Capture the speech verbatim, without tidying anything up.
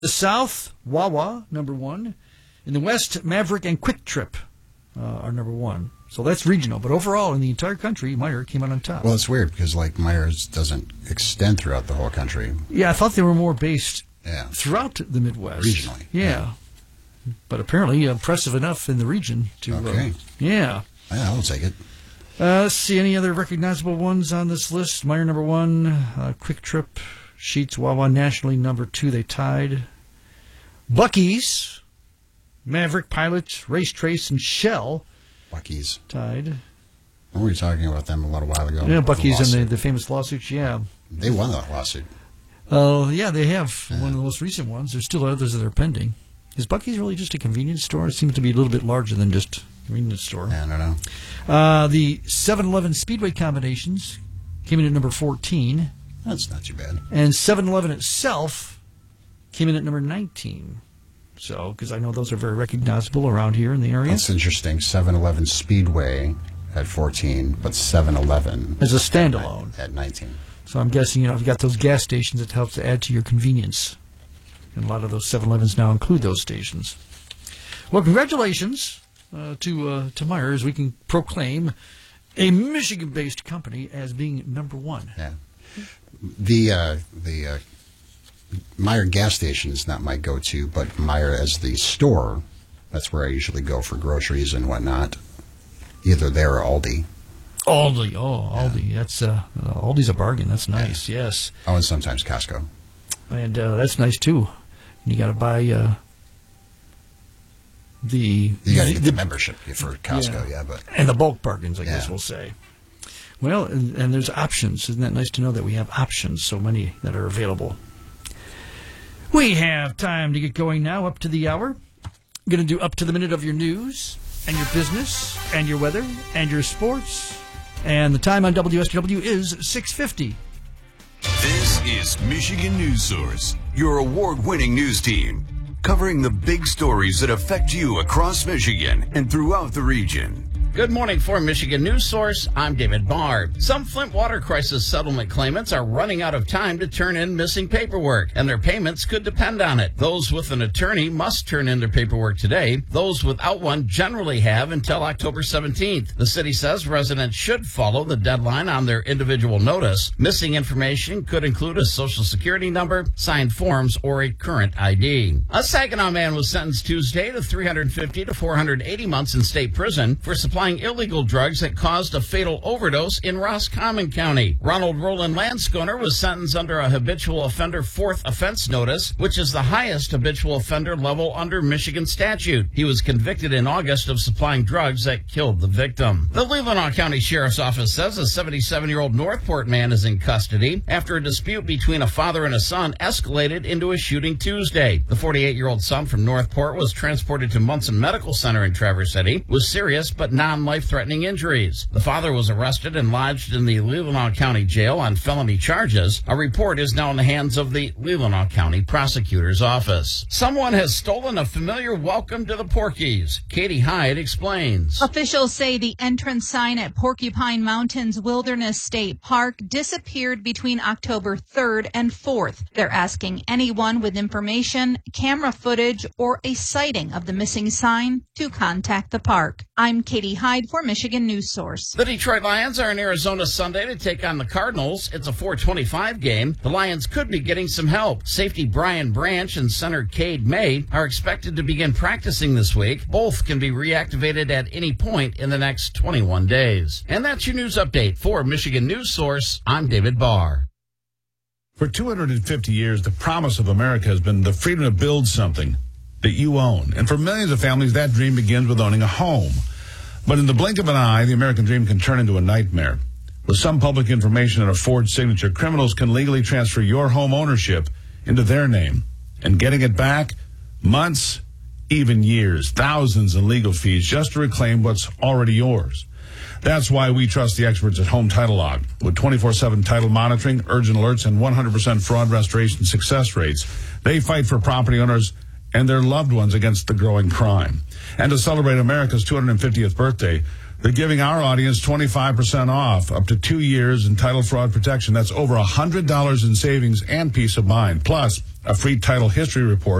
The South, Wawa, number one. In the West, Maverick and Quick Trip uh, are number one. So that's regional. But overall, in the entire country, Meijer came out on top. Well, it's weird because, like, Meijer's doesn't extend throughout the whole country. Yeah, I thought they were more based yeah. throughout the Midwest. Regionally. Yeah. yeah. But apparently impressive enough in the region to... Okay. Uh, yeah. Yeah, I'll take it. Uh, let's see, any other recognizable ones on this list? Meijer, number one. Uh, Quick Trip, Sheetz, Wawa, nationally, number two. They tied. Buc-ee's, Maverick, Pilot, Race Trace, and Shell. Buc-ee's. Tied. We were talking about them a little while ago. Yeah, Buc-ee's and the, the famous lawsuits, yeah. They won that lawsuit. Oh, uh, yeah, they have. Yeah. One of the most recent ones. There's still others that are pending. Is Buc-ee's really just a convenience store? It seems to be a little bit larger than just a convenience store. Yeah, I don't know. Uh, the seven eleven Speedway combinations came in at number fourteen. That's not too bad. And seven eleven itself came in at number nineteen. So, because I know those are very recognizable around here in the area. That's interesting. seven eleven Speedway at fourteen, but seven eleven as a standalone at nineteen. So I'm guessing, you know, if you've got those gas stations, it helps to add to your convenience. And a lot of those seven elevens now include those stations. Well, congratulations uh, to uh, to Meijer, as we can proclaim a Michigan-based company as being number one. Yeah. The uh, the uh, Meijer gas station is not my go-to, but Meijer as the store, that's where I usually go for groceries and whatnot. Either there or Aldi. Aldi, oh, Aldi. Yeah. That's uh, Aldi's a bargain. That's nice. Yeah. Yes. Oh, and sometimes Costco. And uh, that's nice too. You got to buy uh, the you got to get the, the membership for Costco, yeah, yeah but and the bulk bargains, I yeah. guess we'll say. Well, and, and there's options. Isn't that nice to know that we have options? So many that are available. We have time to get going now. Up to the hour. I'm going to do up to the minute of your news and your business and your weather and your sports. And the time on W S T W is six fifty. This is Michigan News Source, your award-winning news team, covering the big stories that affect you across Michigan and throughout the region. Good morning for Michigan News Source. I'm David Barr. Some Flint water crisis settlement claimants are running out of time to turn in missing paperwork, and their payments could depend on it. Those with an attorney must turn in their paperwork today. Those without one generally have until October seventeenth. The city says residents should follow the deadline on their individual notice. Missing information could include a social security number, signed forms, or a current I D. A Saginaw man was sentenced Tuesday to three hundred fifty to four hundred eighty months in state prison for supplying illegal drugs that caused a fatal overdose in Roscommon County. Ronald Roland Landskogner was sentenced under a habitual offender fourth offense notice, which is the highest habitual offender level under Michigan statute. He was convicted in August of supplying drugs that killed the victim. The Leelanau County Sheriff's Office says a seventy-seven-year-old Northport man is in custody after a dispute between a father and a son escalated into a shooting Tuesday. The forty-eight-year-old son from Northport was transported to Munson Medical Center in Traverse City with serious but not non-life-threatening injuries. The father was arrested and lodged in the Leelanau County Jail on felony charges. A report is now in the hands of the Leelanau County Prosecutor's Office. Someone has stolen a familiar welcome to the Porkies. Katie Hyde explains. Officials say the entrance sign at Porcupine Mountains Wilderness State Park disappeared between October third and fourth. They're asking anyone with information, camera footage, or a sighting of the missing sign to contact the park. I'm Katie Hyde for Michigan News Source. The Detroit Lions are in Arizona Sunday to take on the Cardinals. It's a four twenty-five game. The Lions could be getting some help. Safety Brian Branch and center Cade May are expected to begin practicing this week. Both can be reactivated at any point in the next twenty-one days. And that's your news update. For Michigan News Source, I'm David Barr. For two hundred fifty years, the promise of America has been the freedom to build something that you own. And for millions of families, that dream begins with owning a home. But in the blink of an eye, the American dream can turn into a nightmare. With some public information and a forged signature, criminals can legally transfer your home ownership into their name. And getting it back, months, even years, thousands in legal fees just to reclaim what's already yours. That's why we trust the experts at Home Title Log. With twenty-four seven title monitoring, urgent alerts, and one hundred percent fraud restoration success rates, they fight for property owners and their loved ones against the growing crime. And to celebrate America's two hundred fiftieth birthday, they're giving our audience twenty-five percent off, up to two years in title fraud protection. That's over one hundred dollars in savings and peace of mind. Plus, A free title history report